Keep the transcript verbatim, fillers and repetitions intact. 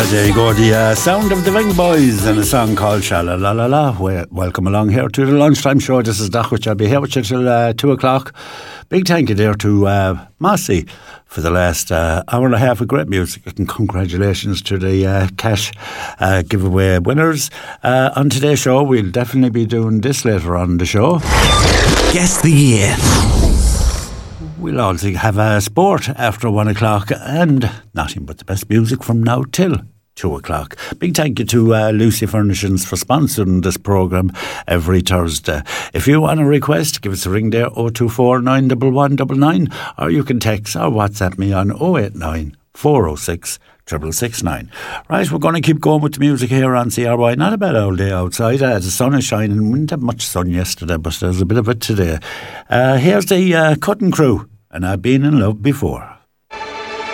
There you go, the uh, sound of the Ving Boys and a song called Shala La La La. Well, welcome along here to the lunchtime show. This is Dachwich. I'll be here with you till uh, two o'clock. Big thank you there to uh, Mossy for the last uh, hour and a half of great music, and congratulations to the uh, cash uh, giveaway winners. Uh, on today's show, we'll definitely be doing this later on in the show. Guess the year. We'll also have a sport after one o'clock and nothing but the best music from now till two o'clock. Big thank you to uh, Lucy Furnishings for sponsoring this programme every Thursday. If you want a request, give us a ring there, oh two four nine one one nine nine, or you can text or WhatsApp me on oh eight nine four oh six six six six nine. Right, we're going to keep going with the music here on C R Y. Not a bad old day outside. Uh, the sun is shining. We didn't have much sun yesterday, but there's a bit of it today. Uh, here's the uh, Cutting Crew, and I've been in love before.